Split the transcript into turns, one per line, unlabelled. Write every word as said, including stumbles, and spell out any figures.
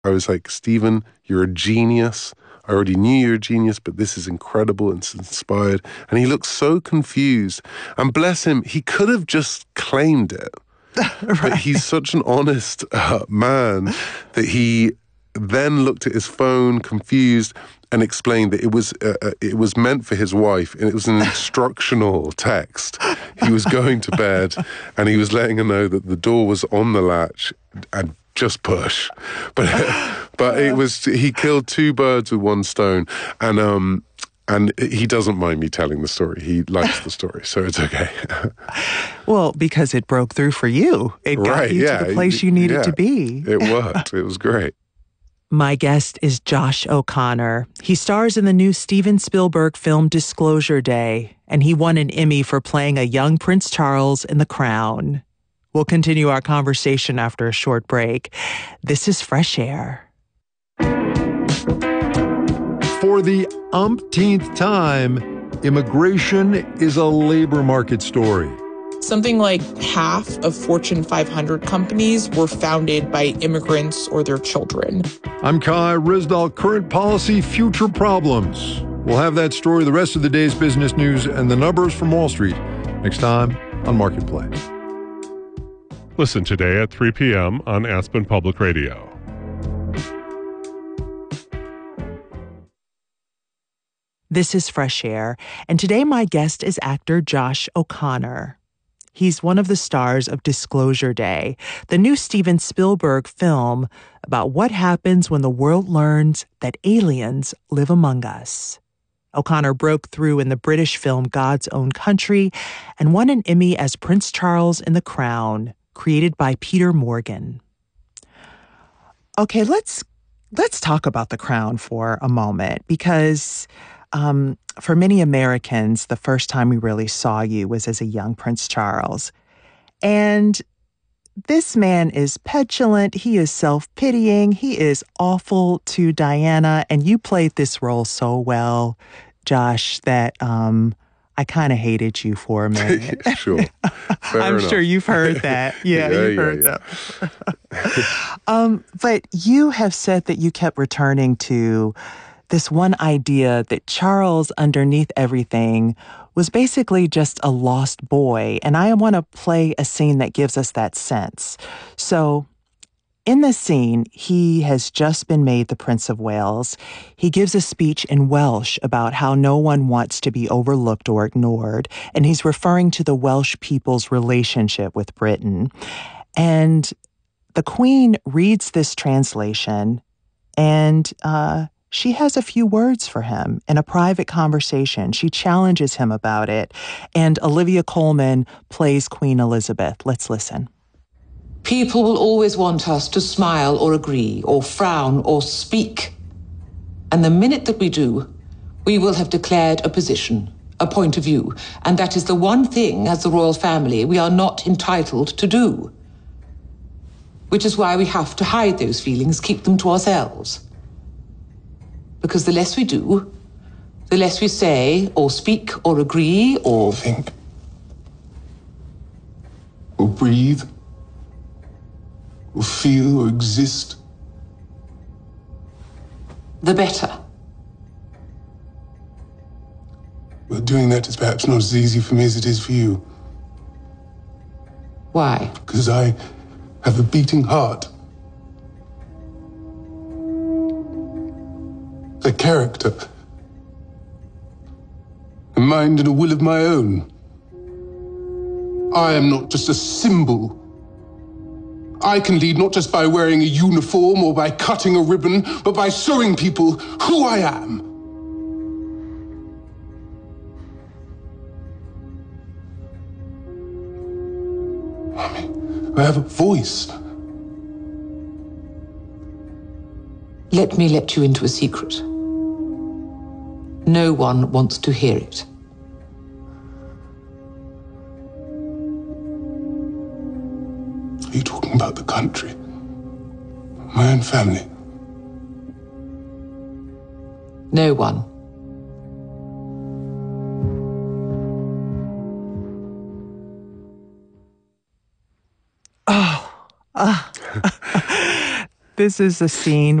I was like, Stephen, you're a genius. I already knew you're a genius, but this is incredible and it's inspired. And he looked so confused. And bless him, he could have just claimed it. Right. But he's such an honest uh, man that he then looked at his phone, confused, and explained that it was uh, uh, it was meant for his wife, and it was an instructional text. He was going to bed, and he was letting her know that the door was on the latch, and just push. But but it was he killed two birds with one stone, and um and he doesn't mind me telling the story. He likes the story, so it's okay.
Well, because it broke through for you. It got
right,
you
yeah,
to the place you needed
yeah,
to be.
It worked. It was great.
My guest is Josh O'Connor. He stars in the new Steven Spielberg film Disclosure Day, and he won an Emmy for playing a young Prince Charles in The Crown. We'll continue our conversation after a short break. This is Fresh Air.
For the umpteenth time, immigration is a labor market story.
Something like half of Fortune five hundred companies were founded by immigrants or their children.
I'm Kai Ryssdal, Current Policy, Future Problems. We'll have that story, the rest of the day's business news, and the numbers from Wall Street next time on Marketplace.
Listen today at three p.m. on Aspen Public Radio.
This is Fresh Air, and today my guest is actor Josh O'Connor. He's one of the stars of Disclosure Day, the new Steven Spielberg film about what happens when the world learns that aliens live among us. O'Connor broke through in the British film God's Own Country and won an Emmy as Prince Charles in The Crown, created by Peter Morgan. Okay, let's let's talk about The Crown for a moment, because Um, for many Americans, the first time we really saw you was as a young Prince Charles. And this man is petulant, he is self-pitying, he is awful to Diana, and you played this role so well, Josh, that um, I kind of hated you for a minute.
Sure. Fair
I'm
enough.
sure you've heard that. Yeah,
yeah
you've
yeah,
heard
yeah.
that. um, but you have said that you kept returning to this one idea that Charles, underneath everything, was basically just a lost boy. And I want to play a scene that gives us that sense. So in this scene, he has just been made the Prince of Wales. He gives a speech in Welsh about how no one wants to be overlooked or ignored. And he's referring to the Welsh people's relationship with Britain. And the Queen reads this translation, and uh she has a few words for him in a private conversation. She challenges him about it. And Olivia Colman plays Queen Elizabeth. Let's listen.
People will always want us to smile or agree or frown or speak. And the minute that we do, we will have declared a position, a point of view. And that is the one thing, as the royal family, we are not entitled to do. Which is why we have to hide those feelings, keep them to ourselves. Because the less we do, the less we say, or speak, or agree, or
think, or breathe, or feel, or exist,
the better.
But doing that is perhaps not as easy for me as it is for you.
Why?
Because I have a beating heart. A character, a mind and a will of my own. I am not just a symbol. I can lead not just by wearing a uniform or by cutting a ribbon, but by showing people who I am. I mean, I have a voice.
Let me let you into a secret. No one wants to hear it.
Are you talking about the country? My own family?
No one.
Oh, uh, This is a scene